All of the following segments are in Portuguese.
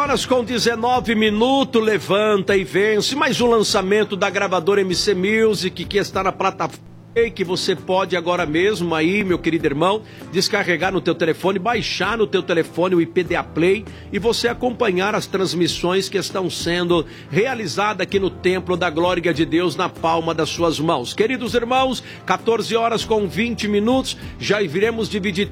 horas com 19 minutos, levanta e vence. Mais um lançamento da gravadora MC Music, que está na plataforma, que você pode agora mesmo aí, meu querido irmão, descarregar no teu telefone, baixar no teu telefone o IPDA Play e você acompanhar as transmissões que estão sendo realizadas aqui no Templo da Glória de Deus na palma das suas mãos. Queridos irmãos, 14 horas com 20 minutos, já iremos dividir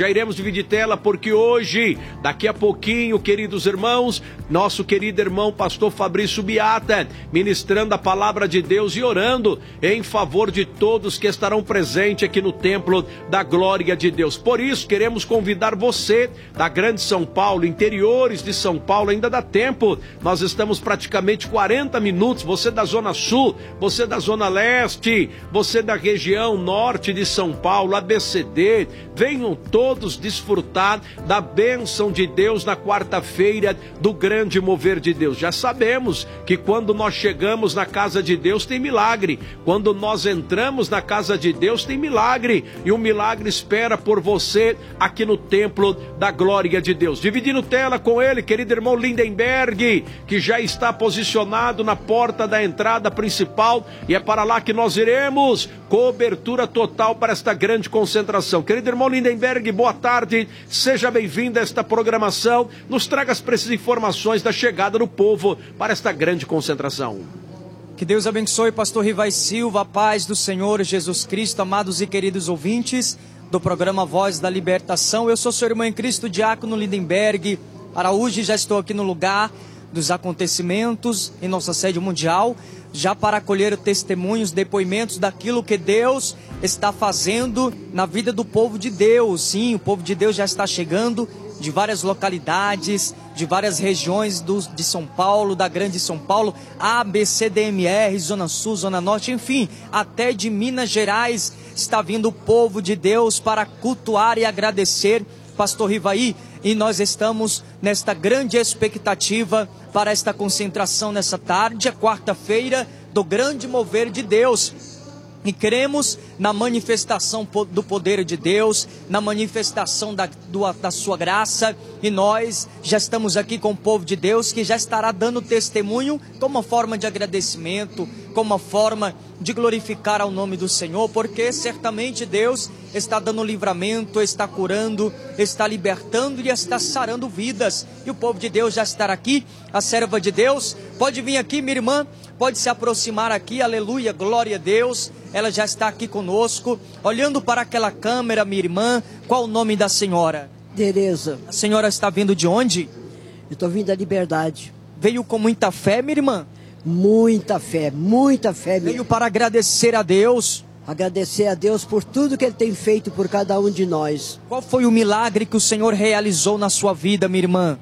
tela, porque hoje, daqui a pouquinho, queridos irmãos, nosso querido irmão pastor Fabrício Biata, ministrando a palavra de Deus e orando em favor de todos que estarão presentes aqui no Templo da Glória de Deus. Por isso, queremos convidar você da Grande São Paulo, interiores de São Paulo, ainda dá tempo, nós estamos praticamente 40 minutos, você da Zona Sul, você da Zona Leste, você da região Norte de São Paulo, ABCD, venham todos desfrutar da bênção de Deus na quarta-feira do grande mover de Deus. Já sabemos que quando nós chegamos na casa de Deus tem milagre, quando nós entramos na casa de Deus tem milagre, e o milagre espera por você aqui no Templo da Glória de Deus. Dividindo tela com ele, querido irmão Lindenberg, que já está posicionado na porta da entrada principal, e é para lá que nós iremos. Cobertura total para esta grande concentração. Querido irmão Lindenberg, boa tarde, seja bem-vindo a esta programação, nos traga as precisas informações da chegada do povo para esta grande concentração. Que Deus abençoe, pastor Rivai Silva, a paz do Senhor Jesus Cristo, amados e queridos ouvintes do programa Voz da Libertação. Eu sou seu irmão em Cristo, Diácono Lindenberg Araújo, já estou aqui no lugar dos acontecimentos em nossa sede mundial, já para acolher testemunhos, depoimentos daquilo que Deus está fazendo na vida do povo de Deus. Sim, o povo de Deus já está chegando de várias localidades, de várias regiões de São Paulo, da Grande São Paulo, ABCDMR, Zona Sul, Zona Norte, enfim, até de Minas Gerais está vindo o povo de Deus para cultuar e agradecer, pastor Rivaí, e nós estamos nesta grande expectativa para esta concentração nessa tarde, a quarta-feira do grande mover de Deus. E cremos na manifestação do poder de Deus, na manifestação da sua graça, e nós já estamos aqui com o povo de Deus que já estará dando testemunho como uma forma de agradecimento, como uma forma de glorificar ao nome do Senhor, porque certamente Deus está dando livramento, está curando, está libertando e está sarando vidas, e o povo de Deus já estará aqui. A serva de Deus pode vir aqui, minha irmã, pode se aproximar aqui, aleluia, glória a Deus. Ela já está aqui conosco, olhando para aquela câmera, minha irmã. Qual o nome da senhora? Tereza. A senhora está vindo de onde? Eu estou vindo da Liberdade. Veio com muita fé, minha irmã? Muita fé mesmo. Veio para agradecer a Deus. Agradecer a Deus por tudo que Ele tem feito por cada um de nós. Qual foi o milagre que o Senhor realizou na sua vida, minha irmã?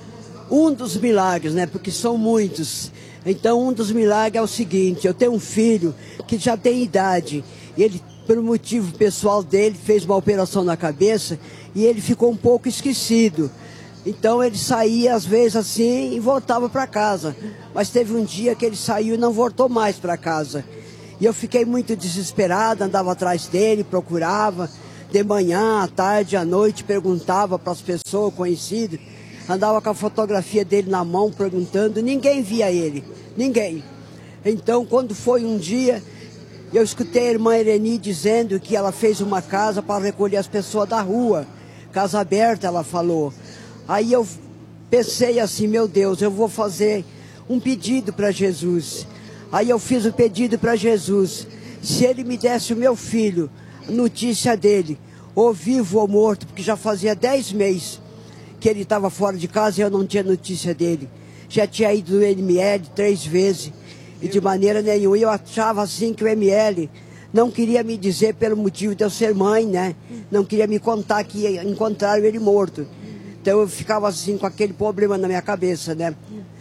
Um dos milagres, né? Porque são muitos. Então, um dos milagres é o seguinte: eu tenho um filho que já tem idade. Ele, pelo motivo pessoal dele, fez uma operação na cabeça e ele ficou um pouco esquecido. Então, ele saía às vezes assim e voltava para casa. Mas teve um dia que ele saiu e não voltou mais para casa. E eu fiquei muito desesperada, andava atrás dele, procurava. De manhã, à tarde, à noite, perguntava para as pessoas conhecidas. Andava com a fotografia dele na mão, perguntando, ninguém via ele, ninguém. Então, quando foi um dia, eu escutei a irmã Ireni dizendo que ela fez uma casa para recolher as pessoas da rua, casa aberta, ela falou. Aí eu pensei assim, meu Deus, eu vou fazer um pedido para Jesus. Aí eu fiz o pedido para Jesus, se ele me desse o meu filho, notícia dele, ou vivo ou morto, porque já fazia 10 meses, que ele estava fora de casa e eu não tinha notícia dele. Já tinha ido no ML 3 vezes e de maneira nenhuma. Eu achava assim que o ML não queria me dizer pelo motivo de eu ser mãe, né? Não queria me contar que encontraram ele morto. Então eu ficava assim com aquele problema na minha cabeça, né?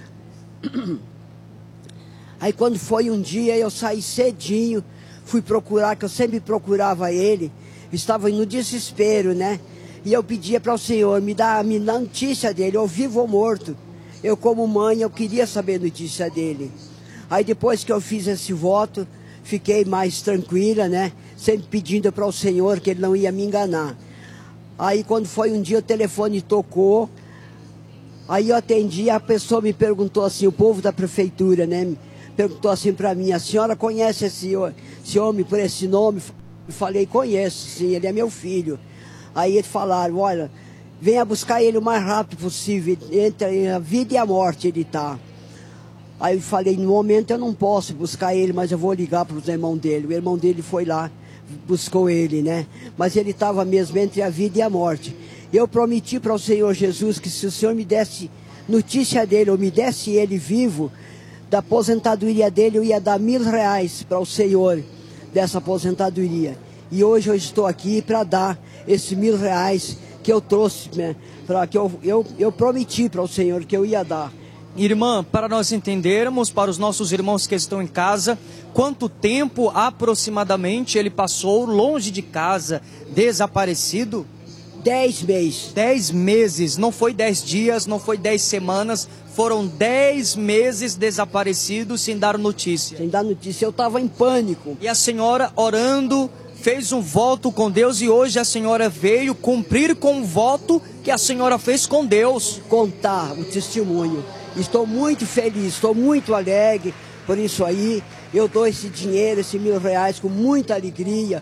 Aí quando foi um dia eu saí cedinho, fui procurar, que eu sempre procurava ele, estava no desespero, né? E eu pedia para o Senhor, me dá notícia dele, ou vivo ou morto. Eu como mãe, eu queria saber a notícia dele. Aí depois que eu fiz esse voto, fiquei mais tranquila, né? Sempre pedindo para o Senhor que ele não ia me enganar. Aí quando foi um dia o telefone tocou, Aí eu atendi, a pessoa me perguntou assim, o povo da prefeitura, né? Perguntou assim para mim, a senhora conhece esse homem por esse nome? Eu falei, conheço, sim, ele é meu filho. Aí eles falaram, olha, venha buscar ele o mais rápido possível, entre a vida e a morte ele está. Aí eu falei, no momento eu não posso buscar ele, mas eu vou ligar para os irmãos dele. O irmão dele foi lá, buscou ele, né? Mas ele estava mesmo entre a vida e a morte. Eu prometi para o Senhor Jesus que se o Senhor me desse notícia dele, ou me desse ele vivo, da aposentadoria dele, eu ia dar R$1.000 para o Senhor, dessa aposentadoria. E hoje eu estou aqui para dar esses R$1.000 que eu trouxe, né? Que eu prometi para o Senhor que eu ia dar. Irmã, para nós entendermos, para os nossos irmãos que estão em casa, quanto tempo aproximadamente ele passou longe de casa, desaparecido? 10 meses. 10 meses, não foi 10 dias, não foi 10 semanas, foram 10 meses desaparecidos sem dar notícia. Sem dar notícia, eu estava em pânico. E a senhora orando, fez um voto com Deus e hoje a senhora veio cumprir com o voto que a senhora fez com Deus. Contar o testemunho. Estou muito feliz, estou muito alegre por isso aí. Eu dou esse dinheiro, esses R$1.000 com muita alegria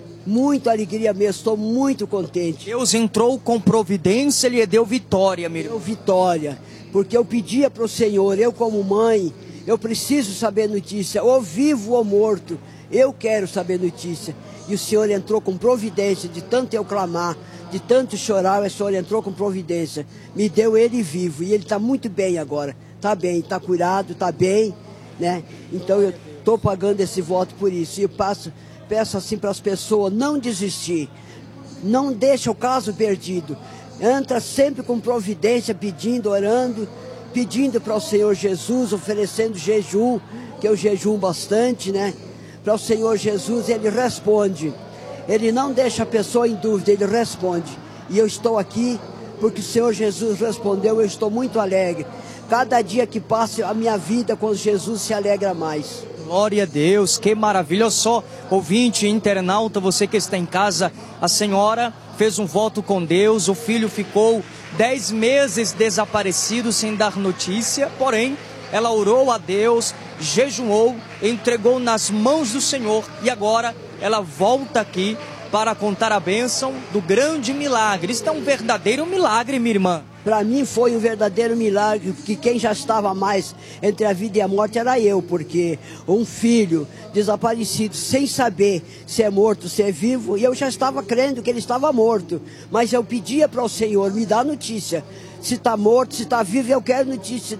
mesmo, estou muito contente. Deus entrou com providência e lhe deu vitória, meu irmão. Deu vitória, porque eu pedia para o Senhor, eu como mãe, eu preciso saber notícia, ou vivo ou morto, eu quero saber notícia. E o Senhor entrou com providência, de tanto eu clamar, de tanto chorar, o Senhor entrou com providência, me deu ele vivo, e ele está muito bem agora, está bem, está curado, está bem, né? Então eu estou pagando esse voto por isso, e eu peço assim para as pessoas não desistir, não deixa o caso perdido, entra sempre com providência, pedindo, orando, pedindo para o Senhor Jesus, oferecendo jejum, que eu jejuo bastante, né? Para o Senhor Jesus, ele responde. Ele não deixa a pessoa em dúvida, ele responde. E eu estou aqui porque o Senhor Jesus respondeu, eu estou muito alegre. Cada dia que passa a minha vida com Jesus se alegra mais. Glória a Deus, que maravilha. Olha só, ouvinte, internauta, você que está em casa, a senhora fez um voto com Deus, o filho ficou 10 meses desaparecido sem dar notícia, porém, ela orou a Deus, jejuou, entregou nas mãos do Senhor e agora ela volta aqui para contar a bênção do grande milagre. Isso é um verdadeiro milagre, minha irmã. Para mim foi um verdadeiro milagre, porque quem já estava mais entre a vida e a morte era eu, porque um filho desaparecido, sem saber se é morto, se é vivo, e eu já estava crendo que ele estava morto, mas eu pedia para o Senhor, me dá notícia, se está morto, se está vivo, eu quero notícia,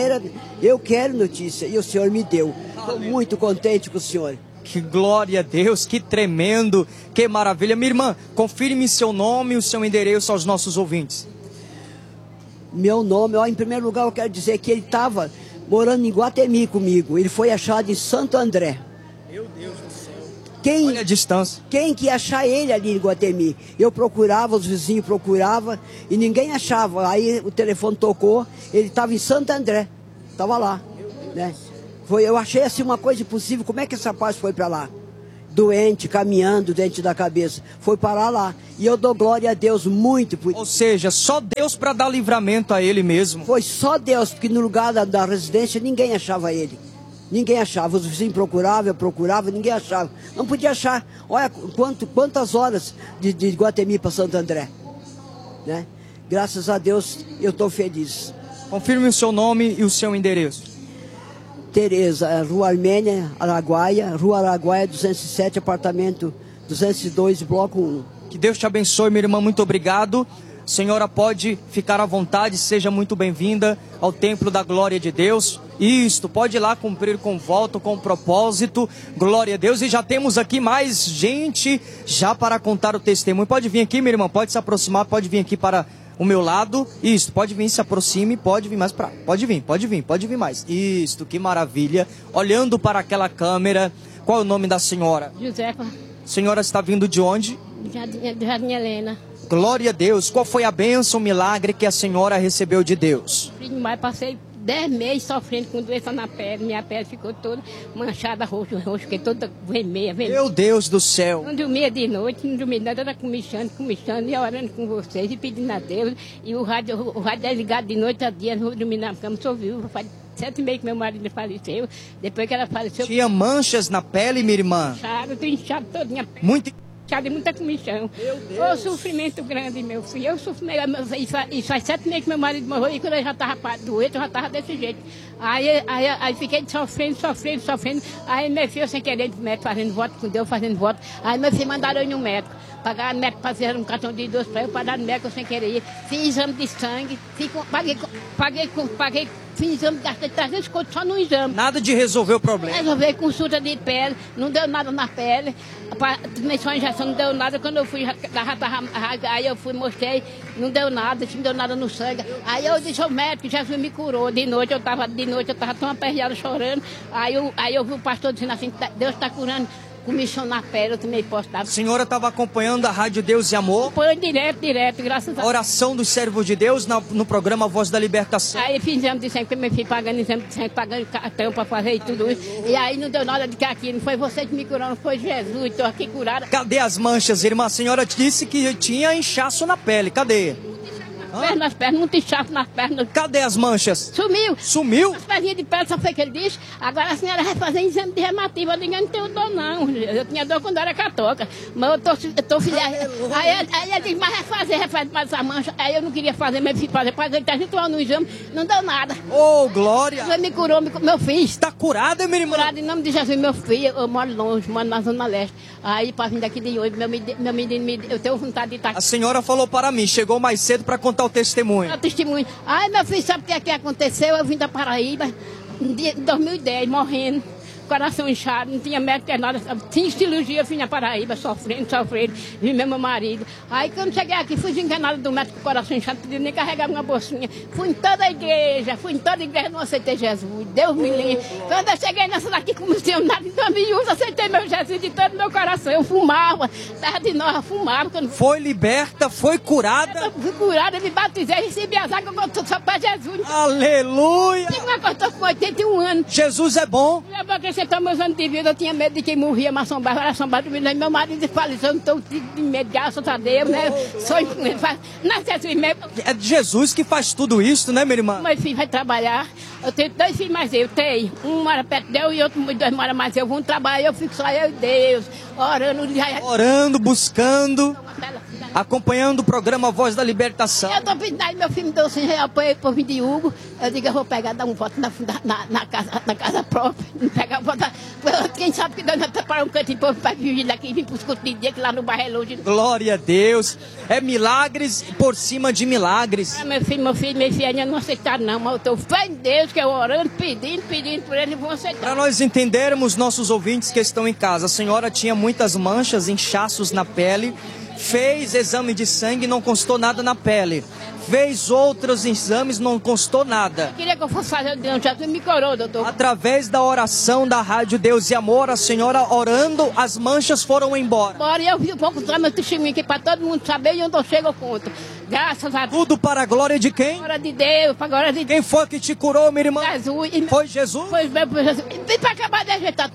eu quero notícia, e o Senhor me deu. Estou muito contente com o Senhor. Que glória a Deus, que tremendo, que maravilha. Minha irmã, confirme seu nome e o seu endereço aos nossos ouvintes. Meu nome, ó, em primeiro lugar eu quero dizer que ele estava morando em Iguatemi comigo. Ele foi achado em Santo André. Meu Deus do céu. Olha a distância. Quem que ia achar ele ali em Iguatemi? Eu procurava, os vizinhos procuravam e ninguém achava. Aí o telefone tocou, ele estava em Santo André. Estava lá, né? Eu achei assim uma coisa impossível. Como é que esse rapaz foi para lá? Doente, caminhando, dente da cabeça. Foi parar lá. E eu dou glória a Deus muito por isso. Ou seja, só Deus para dar livramento a ele mesmo. Foi só Deus, porque no lugar da residência ninguém achava ele. Ninguém achava. Os vizinhos procuravam, eu procurava, ninguém achava. Não podia achar. Olha quantas horas de Iguatemi para Santo André. Né? Graças a Deus eu estou feliz. Confirme o seu nome e o seu endereço. Tereza, Rua Armênia, Araguaia, Rua Araguaia 207, apartamento 202, bloco 1. Que Deus te abençoe, minha irmã, muito obrigado. A senhora pode ficar à vontade, seja muito bem-vinda ao Templo da Glória de Deus. Isto, pode ir lá cumprir com voto, com propósito, glória a Deus. E já temos aqui mais gente já para contar o testemunho. Pode vir aqui, minha irmã, pode se aproximar, pode vir aqui para o meu lado. Isso, pode vir, se aproxime, pode vir mais para... Pode vir mais. Isto, que maravilha. Olhando para aquela câmera, qual é o nome da senhora? Josefa. Senhora está vindo de onde? De Jardim Helena. Glória a Deus. Qual foi a bênção, o milagre que a senhora recebeu de Deus? Mas passei 10 meses sofrendo com doença na pele. Minha pele ficou toda manchada, roxo, fiquei toda vermelha. Meu Deus do céu. Não dormia de noite, não dormia nada, era comichando, e orando com vocês e pedindo a Deus. E o rádio é ligado de noite a dia, não dormi na cama, sou viúva. Faz 7 meses que meu marido faleceu. Depois que ela faleceu... Tinha manchas na pele, minha irmã? Eu tô inchado todinha. Muito... de muita comichão. Ô, sofrimento grande, meu filho. Eu sofri, e faz 7 meses que meu marido morreu, e quando eu já estava doente, eu já estava desse jeito. Aí fiquei sofrendo. Aí meu filho, sem querer, médico, fazendo voto com Deus, fazendo voto. Aí meu filho mandaram eu ir no médico. Pagaram o médico, fazer um cartão de idoso para eu, pagaram o médico sem querer ir. Fiz exame de sangue, fiz exame, gastei 300 contos só no exame. Nada de resolver o problema. Resolvi consulta de pele, não deu nada na pele. Tomei só injeção, não deu nada. Quando eu fui, aí eu fui, mostrei, não deu nada, não deu nada no sangue. Aí eu disse ao médico, Jesus me curou. De noite eu estava tão aperreada chorando. Aí eu vi o pastor dizendo assim, Deus está curando. Comichão na pele, eu também posso dar. A senhora estava acompanhando a Rádio Deus e Amor? Acompanhando direto, graças a Deus. A oração dos servos de Deus no programa Voz da Libertação. Aí fiz exame de sangue, porque meu filho pagando exame de sangue, pagando cartão para fazer e tudo isso. E aí não deu nada de que aqui, não foi você que me curou, não foi Jesus, estou aqui curada. Cadê as manchas, irmã? A senhora disse que tinha inchaço na pele, cadê? Nas pernas, muito inchaço nas pernas. Cadê as manchas? Sumiu? As perninhas de pele, só foi que ele disse. Agora a senhora vai fazer exame de reumatismo. Eu digo, eu não tenho dor, não. Eu tinha dor quando era católica. Mas eu tô filha. Aí ele disse, mas vai fazer mais essa mancha. Aí eu não queria fazer, mas fiz fazer. Paguei 300 reais no exame, não deu nada. Ô, glória! Ele me curou, meu filho. Está curada, minha irmã? Curada em nome de Jesus, meu filho. Eu moro longe, moro na Zona Leste. Aí, para vir daqui de hoje, meu menino, eu tenho vontade de estar aqui. A senhora falou para mim, chegou mais cedo para contar o testemunho. Testemunho. Ai, meu filho, sabe o que aconteceu? Eu vim da Paraíba em 2010, morrendo, coração inchado, não tinha médico, nada, tinha cirurgia, eu fui na Paraíba, sofrendo, vi meu marido. Aí quando cheguei aqui, fui desenganada do médico com o coração inchado, pedindo nem carregar uma bolsinha. Fui em toda a igreja, não aceitei Jesus, Deus me livre. Quando eu cheguei nessa daqui como missionário, em 2011, aceitei meu Jesus de todo meu coração. Eu fumava, terra de nós, fumava. Foi liberta, foi curada? Eu fui curada, me batizei, recebi as águas, eu estou só para Jesus. Aleluia! Eu estou com 81 anos. Jesus é bom. Você toma meus anos de vida, eu tinha medo de quem morria, mas assombrado de vida. Meu marido faleceu, não estou de medo, graças a Deus, né? Sonho com ele, não é Jesus mesmo. É Jesus que faz tudo isso, né, minha irmã? Meu filho vai trabalhar, eu tenho 2 filhos mais eu tenho. Um mora perto de Deus e outro 2 mora mais eu. Vão trabalhar, eu fico só eu e Deus, orando, buscando, acompanhando o programa Voz da Libertação. Eu estou pedindo aí, meu filho me deu 100 reais para vir de Hugo. Eu digo, eu vou pegar, dar um voto na casa própria. Pegar, botar, quem sabe que Deus vai preparar um cantinho para vir daqui e vir para os cultos de dia, que lá no bairro é longe. Glória a Deus. É milagres por cima de milagres. Meu filho ainda não aceitaram não, mas eu estou fé em Deus, que eu orando, pedindo por eles, vão aceitar. Para nós entendermos, nossos ouvintes que estão em casa, a senhora tinha muitas manchas, inchaços na pele, fez exame de sangue e não constou nada na pele. Fez outros exames, não constou nada. Eu queria que eu fosse fazer o Deus, já me curou, doutor. Através da oração da Rádio Deus e Amor, a senhora orando, as manchas foram embora. E eu vi um pouco do meu testemunho aqui para todo mundo saber e onde eu chego eu conto. Graças a Deus. Tudo para a glória de quem? Glória de Deus, para a glória de Deus. Quem foi que te curou, minha irmã? Jesus. Foi Jesus? Foi Jesus. E para acabar de ajeitar,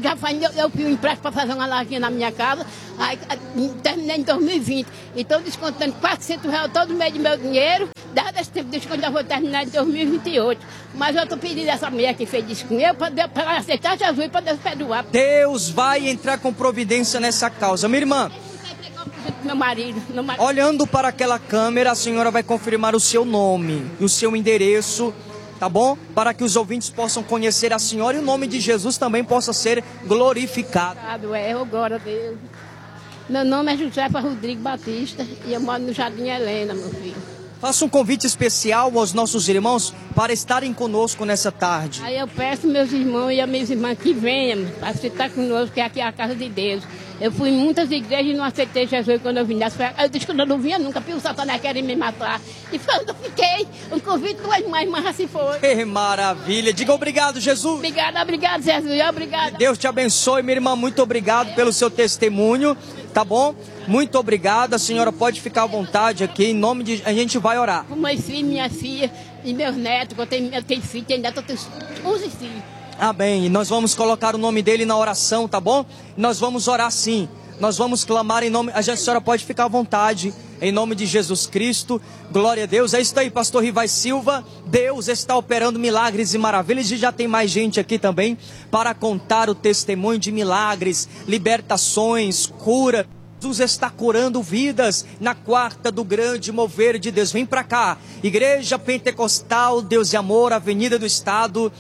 eu fui um empréstimo para fazer uma lajinha na minha casa, aí terminei em 2020. Então descontando 400 reais todo mês de meu dinheiro, dado esse tempo, desconto eu vou terminar em 2028. Mas eu estou pedindo essa mulher que fez isso com eu, para aceitar Jesus e para Deus perdoar. Deus vai entrar com providência nessa causa. Minha irmã, meu marido. Olhando para aquela câmera, a senhora vai confirmar o seu nome e o seu endereço, tá bom? Para que os ouvintes possam conhecer a senhora e o nome de Jesus também possa ser glorificado. Glória a Deus. Meu nome é Josefa Rodrigues Batista e eu moro no Jardim Helena, meu filho. Faça um convite especial aos nossos irmãos para estarem conosco nessa tarde. Aí eu peço meus irmãos e as minhas irmãs que venham para estar conosco, que aqui é a casa de Deus. Eu fui em muitas igrejas e não aceitei Jesus quando eu vim. Eu disse que eu não vinha nunca, porque o Satanás queria me matar. E quando eu fiquei, um convite com as irmãs, mas assim foi. Que maravilha! Diga obrigado, Jesus. Obrigado, Jesus. Obrigado. Deus te abençoe, minha irmã. Muito obrigado pelo seu testemunho. tá bom? Muito obrigado, a senhora pode ficar à vontade aqui, em nome de... A gente vai orar. Meus filhos, minha filha e meus netos, eu tenho filho, tenho neto, eu tenho 11 filhos. Amém. E nós vamos colocar o nome dele na oração, tá bom? Nós vamos orar sim. Nós vamos clamar em nome... A senhora pode ficar à vontade, em nome de Jesus Cristo. Glória a Deus. É isso aí, pastor Rivai Silva. Deus está operando milagres e maravilhas. E já tem mais gente aqui também para contar o testemunho de milagres, libertações, cura. Jesus está curando vidas na quarta do grande mover de Deus. Vem para cá, Igreja Pentecostal Deus e Amor, Avenida do Estado,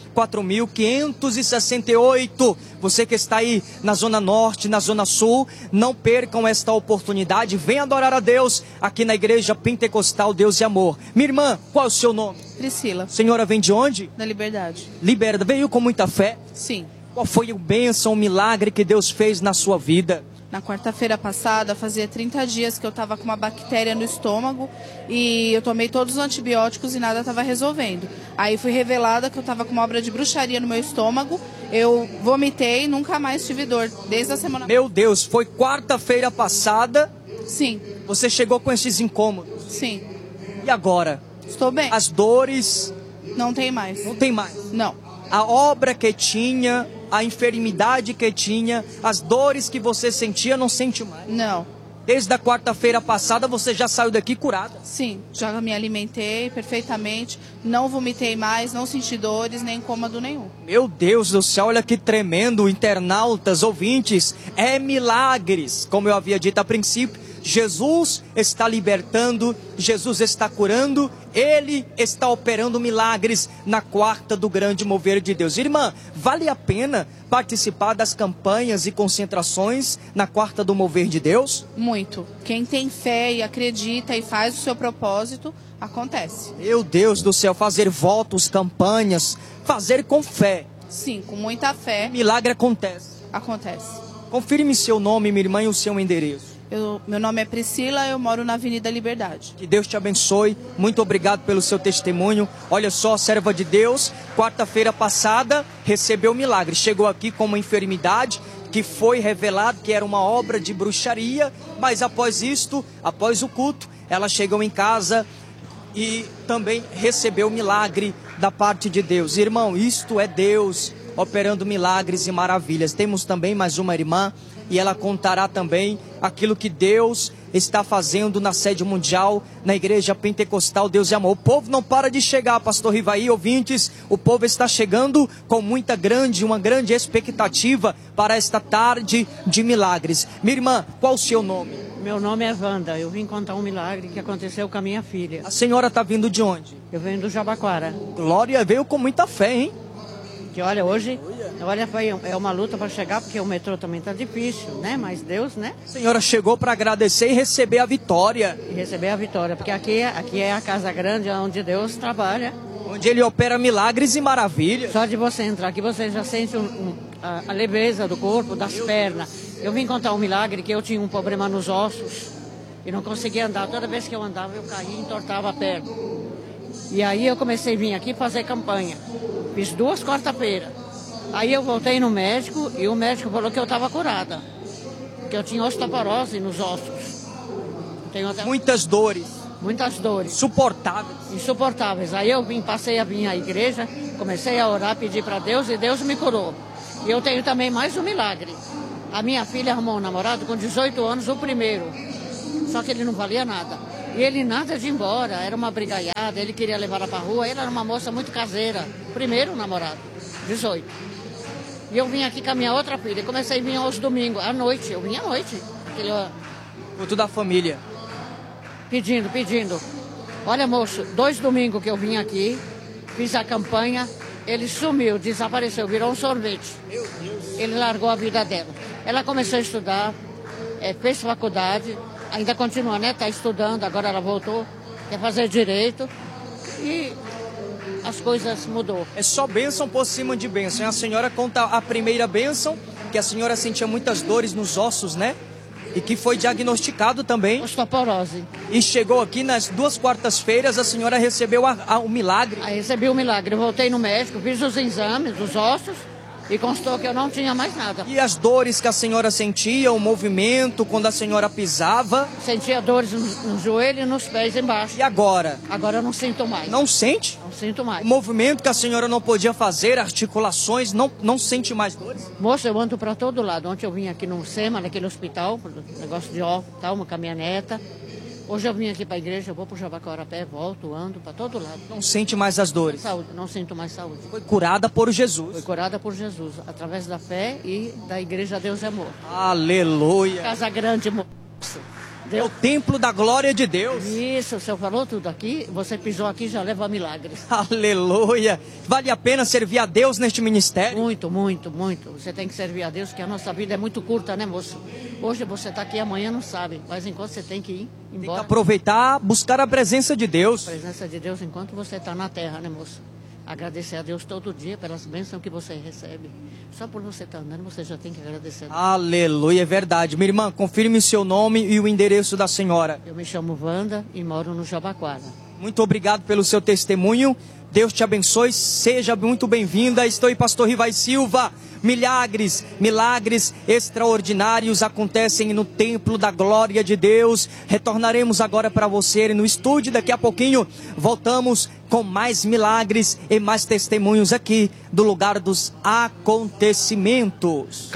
4568. Você que está aí na Zona Norte, na Zona Sul, não percam esta oportunidade. Venha adorar a Deus aqui na Igreja Pentecostal Deus e Amor. Minha irmã, qual é o seu nome? Priscila. Senhora vem de onde? Da Liberdade. Liberdade. Veio com muita fé? Sim. Qual foi o bênção, o milagre que Deus fez na sua vida? Na quarta-feira passada, fazia 30 dias que eu estava com uma bactéria no estômago e eu tomei todos os antibióticos e nada estava resolvendo. Aí fui revelada que eu estava com uma obra de bruxaria no meu estômago, eu vomitei e nunca mais tive dor, desde a semana... Meu Deus, foi quarta-feira passada? Sim. Você chegou com esses incômodos? Sim. E agora? Estou bem. As dores? Não tem mais. Não tem mais? Não. A obra que tinha, a enfermidade que tinha, as dores que você sentia, não sente mais? Não. Desde a quarta-feira passada você já saiu daqui curada? Sim, já me alimentei perfeitamente, não vomitei mais, não senti dores, nem incômodo nenhum. Meu Deus do céu, olha que tremendo, internautas, ouvintes, é milagres, como eu havia dito a princípio. Jesus está libertando, Jesus está curando, Ele está operando milagres na quarta do grande mover de Deus. Irmã, vale a pena participar das campanhas e concentrações na quarta do mover de Deus? Muito. Quem tem fé e acredita e faz o seu propósito, acontece. Meu Deus do céu, fazer votos, campanhas, fazer com fé. Sim, com muita fé. Milagre acontece. Acontece. Confirme seu nome, minha irmã, e o seu endereço. Meu nome é Priscila, eu moro na Avenida Liberdade. Que Deus te abençoe, muito obrigado pelo seu testemunho. Olha só, serva de Deus, quarta-feira passada recebeu milagre. Chegou aqui com uma enfermidade que foi revelado que era uma obra de bruxaria, mas após isto, após o culto, ela chegou em casa e também recebeu milagre da parte de Deus. Irmão, isto é Deus operando milagres e maravilhas. Temos também mais uma irmã e ela contará também aquilo que Deus está fazendo na sede mundial, na Igreja Pentecostal Deus e Amor. O povo não para de chegar, pastor Rivai, ouvintes, o povo está chegando com uma grande expectativa para esta tarde de milagres. Minha irmã, qual o seu nome? Meu nome é Wanda, eu vim contar um milagre que aconteceu com a minha filha. A senhora está vindo de onde? Eu venho do Jabaquara. Glória, veio com muita fé, hein? Que olha, hoje, é uma luta para chegar, porque o metrô também está difícil, né? Mas Deus, né? A senhora chegou para agradecer e receber a vitória. E receber a vitória, porque aqui é a casa grande onde Deus trabalha. Onde Ele opera milagres e maravilhas. Só de você entrar aqui, você já sente a leveza do corpo, das pernas. Eu vim contar um milagre que eu tinha um problema nos ossos e não conseguia andar. Toda vez que eu andava, eu caía e entortava a perna. E aí eu comecei a vir aqui fazer campanha. Fiz 2 quarta-feiras. Aí eu voltei no médico e o médico falou que eu estava curada. Que eu tinha osteoporose nos ossos. Tenho até... Muitas dores. Muitas dores. Insuportáveis. Aí eu passei a vir à igreja, comecei a orar, pedir para Deus e Deus me curou. E eu tenho também mais um milagre. A minha filha arrumou um namorado com 18 anos, o primeiro. Só que ele não valia nada. E ele nada de ir embora, era uma brigaiada, ele queria levar ela para a rua, ela era uma moça muito caseira. Primeiro namorado, 18. E eu vim aqui com a minha outra filha, comecei a vir aos domingos, à noite, eu vim à noite. Culto da família. Pedindo. Olha, moço, 2 domingos que eu vim aqui, fiz a campanha, ele sumiu, desapareceu, virou um sorvete. Meu Deus. Ele largou a vida dela. Ela começou a estudar, fez faculdade, ainda continua, né? Está estudando, agora ela voltou, quer fazer direito e as coisas mudou. É só bênção por cima de bênção. A senhora conta a primeira bênção, que a senhora sentia muitas dores nos ossos, né? E que foi diagnosticado também. Osteoporose. E chegou aqui nas 2 quartas-feiras, a senhora recebeu o milagre. Aí recebi o milagre, eu voltei no médico, fiz os exames dos ossos E constou que eu não tinha mais nada. E as dores que a senhora sentia, o movimento, quando a senhora pisava? Sentia dores no joelho e nos pés embaixo. E agora? Agora eu não sinto mais. Não sente? Não sinto mais. O movimento que a senhora não podia fazer, articulações, não sente mais dores? Moça, eu ando para todo lado. Ontem eu vim aqui no SEMA, naquele hospital, negócio de óculos, tal, uma caminhoneta. Hoje eu vim aqui para a igreja, eu vou para o Jabaquara-Pé, volto, ando para todo lado. Não sente mais as dores? Saúde, não sinto mais saúde. Foi curada por Jesus. Foi curada por Jesus, através da fé e da igreja Deus é Amor. Aleluia. Casa Grande, moça. É o templo da glória de Deus. Isso, o senhor falou tudo aqui, você pisou aqui já leva milagres. Aleluia. Vale a pena servir a Deus neste ministério? Muito, muito, muito. Você tem que servir a Deus, porque a nossa vida é muito curta, né, moço? Hoje você está aqui, amanhã não sabe. Mas enquanto você tem que ir embora. Tem que aproveitar, buscar a presença de Deus. A presença de Deus enquanto você está na terra, né, moço? Agradecer a Deus todo dia pelas bênçãos que você recebe. Só por você estar andando, você já tem que agradecer a Deus. Aleluia, é verdade. Minha irmã, confirme seu nome e o endereço da senhora. Eu me chamo Wanda e moro no Jabaquara. Muito obrigado pelo seu testemunho. Deus te abençoe. Seja muito bem-vinda. Estou aí, pastor Rivai Silva. Milagres extraordinários acontecem no templo da glória de Deus. Retornaremos agora para você no estúdio. Daqui a pouquinho voltamos com mais milagres e mais testemunhos aqui do lugar dos acontecimentos.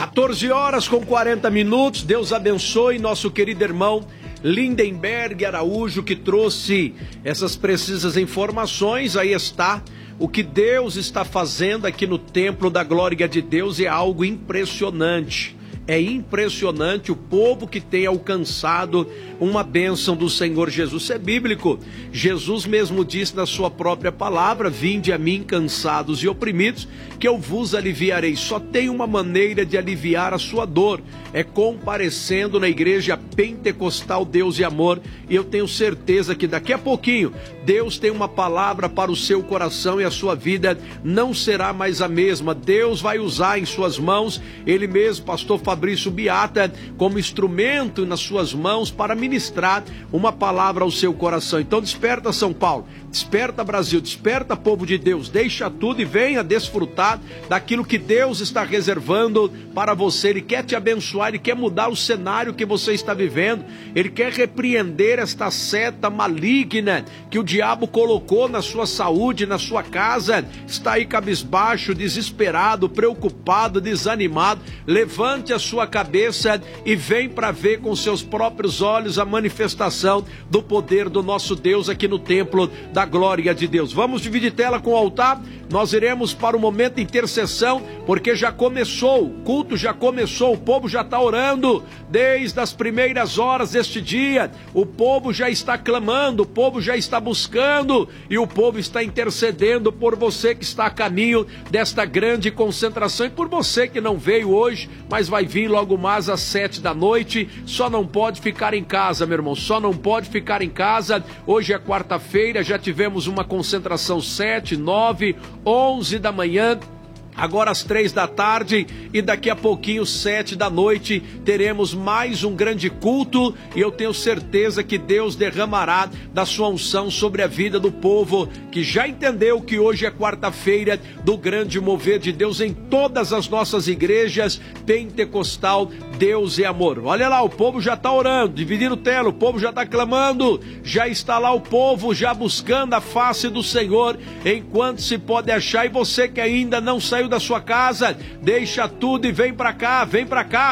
14h40. Deus abençoe nosso querido irmão Lindenberg Araújo, que trouxe essas precisas informações. Aí está o que Deus está fazendo aqui no templo da glória de Deus. É algo impressionante. É impressionante o povo que tem alcançado uma bênção do Senhor Jesus. Isso é bíblico. Jesus mesmo disse na sua própria palavra: vinde a mim cansados e oprimidos, que eu vos aliviarei. Só tem uma maneira de aliviar a sua dor, é comparecendo na igreja pentecostal Deus e Amor. E eu tenho certeza que daqui a pouquinho Deus tem uma palavra para o seu coração e a sua vida não será mais a mesma. Deus vai usar em suas mãos, Ele mesmo, pastor Fabrício Biata, como instrumento nas suas mãos para ministrar uma palavra ao seu coração. Então desperta, São Paulo, desperta, Brasil, desperta, povo de Deus, deixa tudo e venha desfrutar daquilo que Deus está reservando para você. Ele quer te abençoar, Ele quer mudar o cenário que você está vivendo, Ele quer repreender esta seta maligna que o diabo colocou na sua saúde, na sua casa. Está aí cabisbaixo, desesperado, preocupado, desanimado. Levante a sua cabeça e vem para ver com seus próprios olhos a manifestação do poder do nosso Deus aqui no templo da glória de Deus. Vamos dividir tela com o altar. Nós iremos para o momento de intercessão, porque já começou, o culto já começou, o povo já está orando desde as primeiras horas deste dia. O povo já está clamando, o povo já está buscando e o povo está intercedendo por você que está a caminho desta grande concentração e por você que não veio hoje, mas vai vir logo mais às 19h. Só não pode ficar em casa, meu irmão, só não pode ficar em casa. Hoje é quarta-feira, já tivemos uma concentração 7, 9, 11 da manhã. Agora às 3 da tarde e daqui a pouquinho 7 da noite teremos mais um grande culto e eu tenho certeza que Deus derramará da sua unção sobre a vida do povo que já entendeu que hoje é quarta-feira do grande mover de Deus em todas as nossas igrejas pentecostal Deus é Amor. Olha lá, o povo já está orando, dividindo tela, o povo já está clamando, já está lá o povo já buscando a face do Senhor enquanto se pode achar. E você que ainda não saiu da sua casa, deixa tudo e vem para cá, vem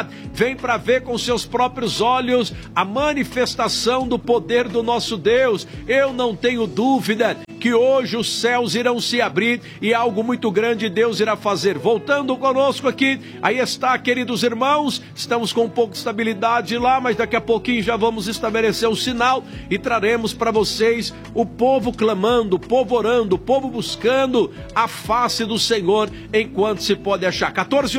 para ver com seus próprios olhos a manifestação do poder do nosso Deus. Eu não tenho dúvida que hoje os céus irão se abrir e algo muito grande Deus irá fazer. Voltando conosco aqui, aí está, queridos irmãos, estamos com um pouco de estabilidade lá, mas daqui a pouquinho já vamos estabelecer o sinal e traremos para vocês o povo clamando, o povo orando, o povo buscando a face do Senhor enquanto se pode achar.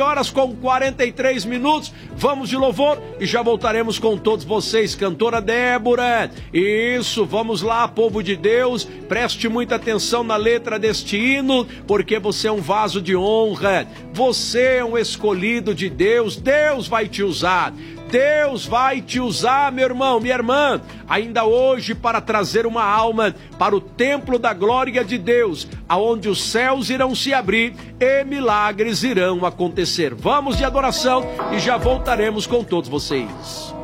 14h43, vamos de louvor e já voltaremos com todos vocês. Cantora Débora, isso, vamos lá, povo de Deus, preste muita atenção na letra deste hino, porque você é um vaso de honra, você é um escolhido de Deus, Deus vai te usar, Deus vai te usar, meu irmão, minha irmã, ainda hoje para trazer uma alma para o templo da glória de Deus, aonde os céus irão se abrir e milagres irão acontecer. Vamos de adoração e já voltaremos com todos vocês.